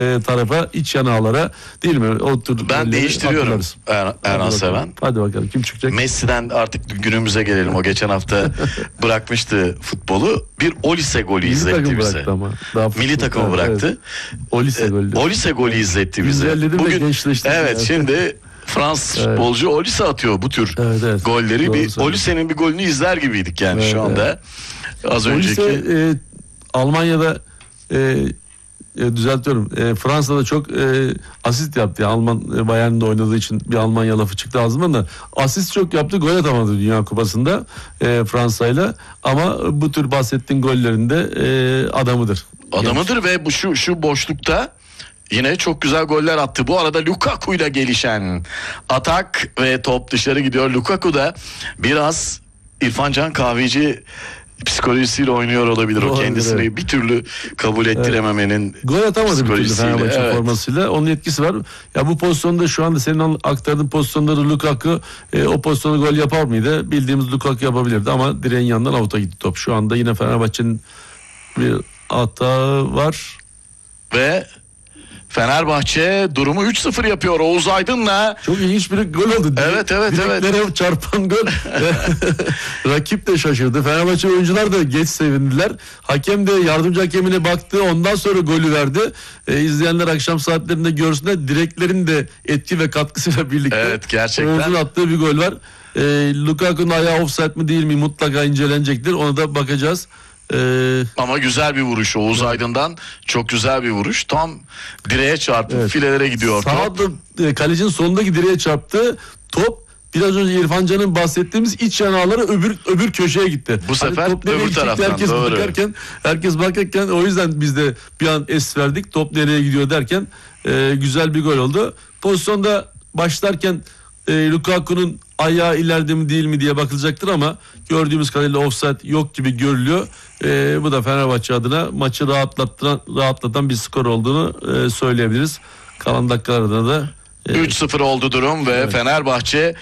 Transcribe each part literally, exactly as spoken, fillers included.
e, tarafa, iç yanağlara, değil mi? O tür ben değiştiriyorum er, Erhan Seven. Hadi bakalım kim çıkacak? Messi'den artık günümüze gelelim. O geçen hafta bırakmıştı futbolu. Bir Olise golü Milli izletti bize. Ama. Daha Milli takımı bıraktı. Evet. Olise golü. Olise golü izletti bize. Bugün evet yani. Şimdi Fransız evet. futbolcu Olise atıyor bu tür evet, evet. golleri. Doğru bir Olise'nin bir golünü izler gibiydik yani evet, şu anda. Evet. Az Olise, önceki e, Almanya'da e, e, düzeltiyorum. E, Fransa'da çok e, asist yaptı. Alman e, Bayern'de oynadığı için bir Almanya lafı çıktı ağzımdan da. Asist çok yaptı. Gol atamadı Dünya Kupası'nda e, Fransa'yla. Ama bu tür bahsettiğin gollerinde e, adamıdır. Adamıdır Genç. Ve bu şu şu boşlukta yine çok güzel goller attı. Bu arada Lukaku ile gelişen atak ve top dışarı gidiyor. Lukaku da biraz İrfan Can Kahveci psikolojisiyle oynuyor olabilir. Doğru, o kendisini evet. bir türlü kabul ettirememenin evet. Gol atamadı bir türlü Fenerbahçe evet. formasıyla. Onun etkisi var. Ya bu pozisyonda şu anda senin aktardığın pozisyonları Lukaku e, o pozisyonu gol yapar mıydı? Bildiğimiz Lukaku yapabilirdi ama direğin yanından avuta gitti top. Şu anda yine Fenerbahçe'nin bir hata var. Ve Fenerbahçe durumu üç sıfır yapıyor Oğuz Aydın'la. Çok ilginç bir gol oldu. Evet evet evet. Direklere çarpan gol. Rakip de şaşırdı. Fenerbahçe oyuncular da geç sevindiler. Hakem de yardımcı hakemine baktı. Ondan sonra golü verdi. Ee, izleyenler akşam saatlerinde görsünler. Direklerin de etki ve katkısıyla birlikte. Evet gerçekten. Oğuz'un attığı bir gol var. Ee, Lukaku'nun ayağı offside mi değil mi mutlaka incelenecektir. Ona da bakacağız. Ee, Ama güzel bir vuruş Oğuz evet. Aydın'dan, çok güzel bir vuruş, tam direğe çarpıp evet. filelere gidiyor top. Sağda kalecinin sonundaki direğe çarptı top, biraz önce İrfan Can'ın bahsettiğimiz iç yanağları öbür öbür köşeye gitti. Bu sefer hani öbür taraftan herkes doğru. Bakarken, herkes bakarken o yüzden biz de bir an es verdik, top nereye gidiyor derken e, güzel bir gol oldu. Pozisyonda başlarken e, Lukaku'nun ayağı ileride mi değil mi diye bakılacaktır ama gördüğümüz kadarıyla offside yok gibi görülüyor. Ee, bu da Fenerbahçe adına maçı rahatlatan, rahatlatan bir skor olduğunu e, söyleyebiliriz. Kalan dakikalarda da e, üç sıfır oldu durum ve evet. Fenerbahçe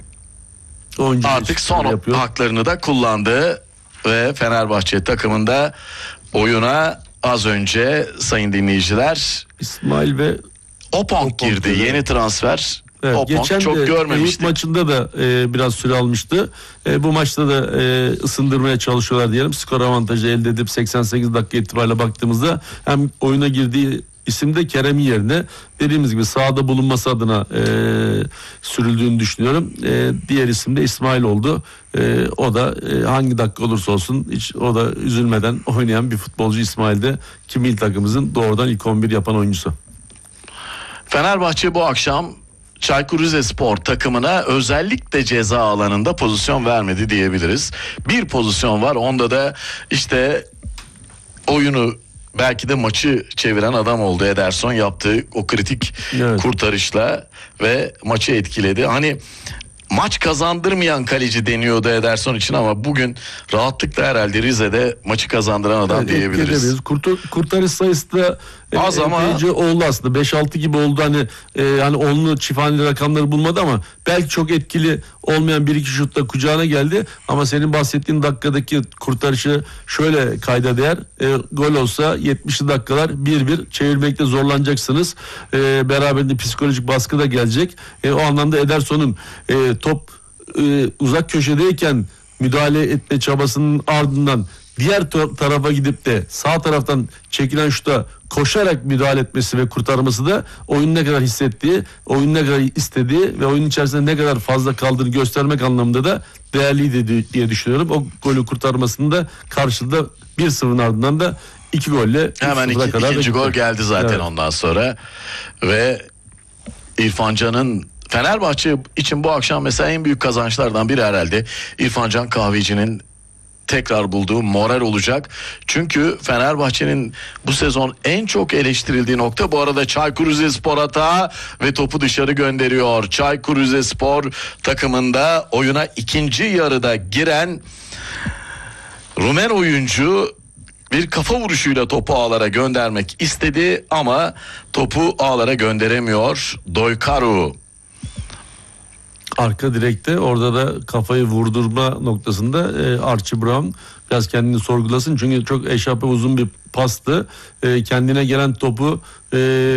Oyuncu artık son yapıyor. Haklarını da kullandı ve Fenerbahçe takımında oyuna az önce sayın dinleyiciler İsmail ve Opong girdi. girdi. Yeni transfer. Evet, geçen çok de görmemiştik. Maçında da e, biraz süre almıştı. E, bu maçta da e, ısındırmaya çalışıyorlar diyelim. Skor avantajı elde edip seksen sekiz dakika itibariyle baktığımızda hem oyuna girdiği isim de Kerem'in yerine dediğimiz gibi sahada bulunması adına e, sürüldüğünü düşünüyorum. E, diğer isim de İsmail oldu. E, o da e, hangi dakika olursa olsun hiç o da üzülmeden oynayan bir futbolcu İsmail de ki milli takımımızın doğrudan ilk on bir yapan oyuncusu. Fenerbahçe bu akşam Çaykur Rizespor takımına özellikle ceza alanında pozisyon vermedi diyebiliriz. Bir pozisyon var, onda da işte oyunu belki de maçı çeviren adam oldu. Ederson yaptığı o kritik evet. kurtarışla ve maçı etkiledi. Hani maç kazandırmayan kaleci deniyordu Ederson için ama bugün rahatlıkla herhalde Rize'de maçı kazandıran adam evet, diyebiliriz. Kurtar, kurtarış sayısı da az e, ama oldu aslında. beş altı gibi oldu hani e, hani onlu çift haneli rakamları bulmadı ama belki çok etkili olmayan bir iki şutla kucağına geldi ama senin bahsettiğin dakikadaki kurtarışı şöyle kayda değer. E, gol olsa yetmişli dakikalar bir bir çevirmekte zorlanacaksınız. E, beraberinde psikolojik baskı da gelecek. E, o anlamda Ederson'un e, top e, uzak köşedeyken müdahale etme çabasının ardından diğer tarafa gidip de sağ taraftan çekilen şuta koşarak müdahale etmesi ve kurtarması da oyun ne kadar hissettiği, oyun ne kadar istediği ve oyun içerisinde ne kadar fazla kaldığını göstermek anlamında da değerliydi diye düşünüyorum. O golü kurtarmasında karşılıklı bir sıfırın ardından da iki golle hemen iki, kadar ikinci gol geldi zaten evet. ondan sonra ve İrfan Can'ın Fenerbahçe için bu akşam mesela en büyük kazançlardan biri herhalde İrfan Can Kahveci'nin tekrar bulduğu moral olacak. Çünkü Fenerbahçe'nin bu sezon en çok eleştirildiği nokta, bu arada Çaykur Rizespor hata ve topu dışarı gönderiyor. Çaykur Rizespor takımında oyuna ikinci yarıda giren Rumen oyuncu bir kafa vuruşuyla topu ağlara göndermek istedi ama topu ağlara gönderemiyor. Doykaru arka direkte, orada da kafayı vurdurma noktasında e, Archie Brown biraz kendini sorgulasın çünkü çok eşape uzun bir pastı. E, kendine gelen topu e,